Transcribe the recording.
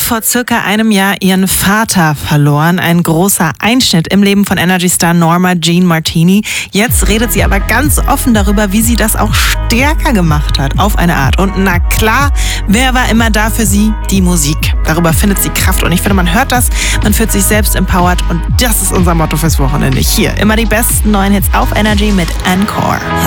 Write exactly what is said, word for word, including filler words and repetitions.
vor circa einem Jahr ihren Vater verloren. Ein großer Einschnitt im Leben von Energy-Star Norma Jean Martini. Jetzt redet sie aber ganz offen darüber, wie sie das auch stärker gemacht hat, auf eine Art. Und na klar, wer war immer da für sie? Die Musik. Darüber findet sie Kraft und ich finde, man hört das, man fühlt sich selbst empowered und das ist unser Motto fürs Wochenende. Hier immer die besten neuen Hits auf Energy mit Encore.